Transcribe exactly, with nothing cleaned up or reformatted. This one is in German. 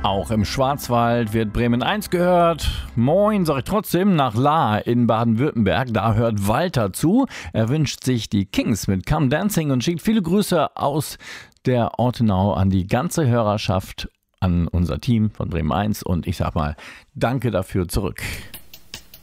Auch im Schwarzwald wird Bremen eins gehört. Moin, sag ich trotzdem, nach Lahr in Baden-Württemberg. Da hört Walter zu. Er wünscht sich die Kings mit Come Dancing und schickt viele Grüße aus der Ortenau an die ganze Hörerschaft, an unser Team von Bremen eins. Und ich sag mal, danke dafür zurück.